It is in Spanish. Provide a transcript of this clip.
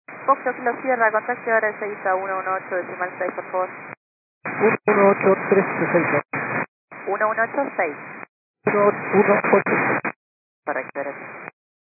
Fox Kilo Sierra, contacto ahora 6 a 118 decimal 6, por favor. 118360. 1186. 1186. Correcto, gracias.